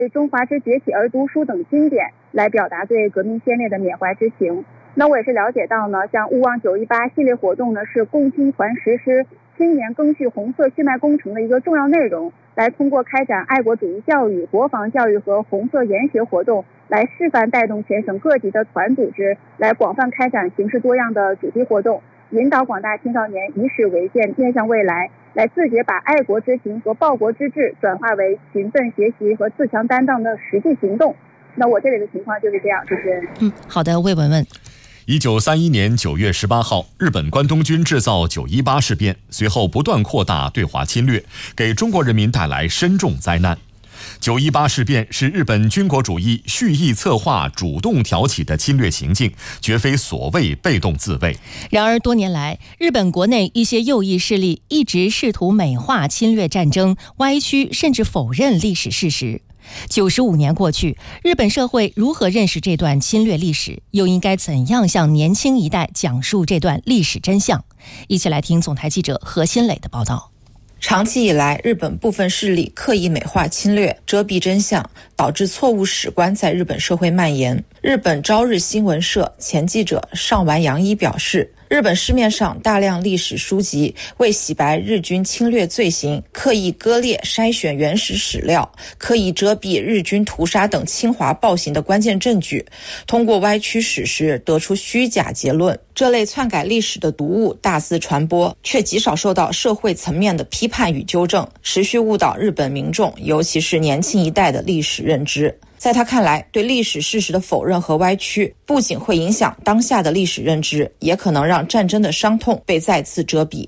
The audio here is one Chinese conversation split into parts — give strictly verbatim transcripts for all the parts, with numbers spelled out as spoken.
《中华之崛起而读书》等经典，来表达对革命先烈的缅怀之情。那我也是了解到呢，像勿忘九一八系列活动呢，是共青团实施青年赓续红色血脉工程的一个重要内容，来通过开展爱国主义教育、国防教育和红色研学活动，来示范带动全省各级的团组织，来广泛开展形式多样的主题活动，引导广大青少年以史为鉴，面向未来，来自觉把爱国之情和报国之志转化为勤奋学习和自强担当的实际行动。那我这里的情况就是这样，主持人。 嗯，好的，魏文文。 一九三一年九月十八号，日本关东军制造九一八事变，随后不断扩大对华侵略，给中国人民带来深重灾难。九一八事变是日本军国主义蓄意策划、主动挑起的侵略行径，绝非所谓被动自卫。 然而多年来，日本国内一些右翼势力一直试图美化侵略战争，歪曲甚至否认历史事实。九十五年过去，日本社会如何认识这段侵略历史？又应该怎样向年轻一代讲述这段历史真相？一起来听总台记者何新磊的报道。 长期以来，日本部分势力刻意美化侵略，遮蔽真相，导致错误史观在日本社会蔓延。日本朝日新闻社前记者上丸洋一表示，日本市面上大量历史书籍为洗白日军侵略罪行，刻意割裂筛选原始史料，刻意遮蔽日军屠杀等侵华暴行的关键证据，通过歪曲史实得出虚假结论。这类篡改历史的毒物大肆传播，却极少受到社会层面的批判与纠正，持续误导日本民众，尤其是年轻一代的历史认知。在他看来，对历史事实的否认和歪曲，不仅会影响当下的历史认知，也可能让战争的伤痛被再次遮蔽。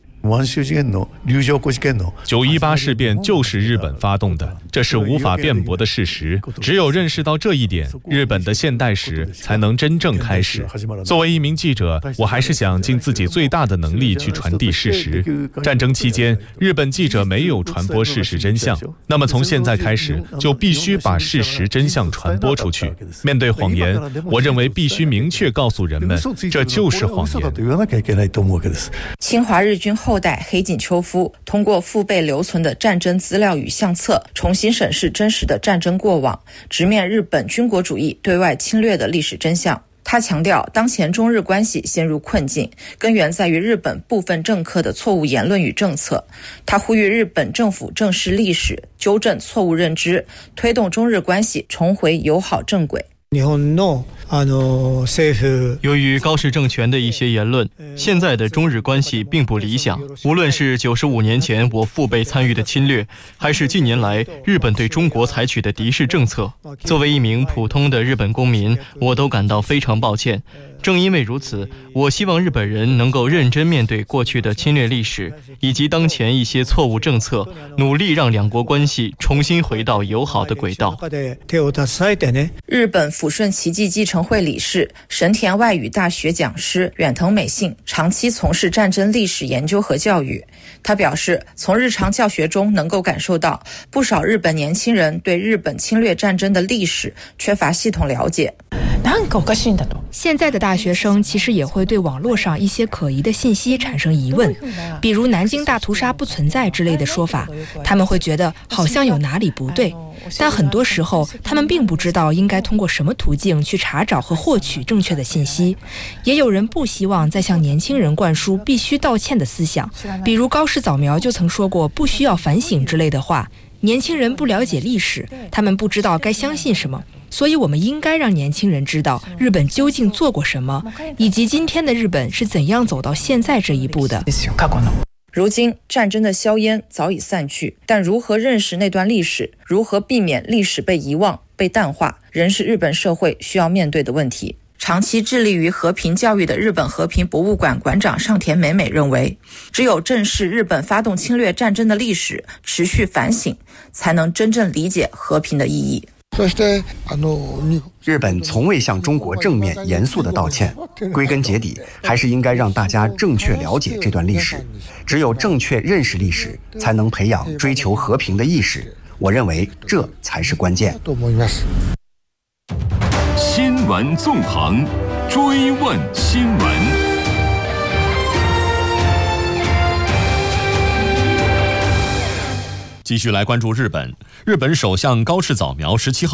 九一八事变就是日本发动的，这是无法辩驳的事实。只有认识到这一点，日本的现代史才能真正开始。作为一名记者，我还是想尽自己最大的能力去传递事实。战争期间，日本记者没有传播事实真相，那么从现在开始，就必须把事实真相传播出去。面对谎言，我认为必须明确告诉人们，这就是谎言。 侵华日军后代黑井秋夫通过父辈留存的战争资料与相册，重新审视真实的战争过往，直面日本军国主义对外侵略的历史真相。他强调，当前中日关系陷入困境，根源在于日本部分政客的错误言论与政策。他呼吁日本政府正视历史，纠正错误认知，推动中日关系重回友好正轨。 由于高市政权的一些言论，现在的中日关系并不理想。无论是九十五年前我父辈参与的侵略，还是近年来日本对中国采取的敌视政策，作为一名普通的日本公民，我都感到非常抱歉。正因为如此，我希望日本人能够认真面对过去的侵略历史，以及当前一些错误政策，努力让两国关系重新回到友好的轨道。 日本抚顺奇迹继承会理事、神田外语大学讲师远藤美幸长期从事战争历史研究和教育。他表示，从日常教学中能够感受到，不少日本年轻人对日本侵略战争的历史缺乏系统了解。 现在的大学生其实也会对网络上一些可疑的信息产生疑问，比如南京大屠杀不存在之类的说法，他们会觉得好像有哪里不对，但很多时候他们并不知道应该通过什么途径去查找和获取正确的信息。也有人不希望再向年轻人灌输必须道歉的思想，比如高市早苗就曾说过不需要反省之类的话。年轻人不了解历史，他们不知道该相信什么，所以我们应该让年轻人知道日本究竟做过什么，以及今天的日本是怎样走到现在这一步的。 如今战争的硝烟早已散去，但如何认识那段历史，如何避免历史被遗忘、被淡化，仍是日本社会需要面对的问题。长期致力于和平教育的日本和平博物馆馆长上田美美认为，只有正视日本发动侵略战争的历史，持续反省，才能真正理解和平的意义。 日本从未向中国正面严肃地道歉，归根结底还是应该让大家正确了解这段历史。只有正确认识历史，才能培养追求和平的意识。我认为这才是关键。 新闻纵横，追问新闻。 继续来关注日本，日本首相高市早苗十七号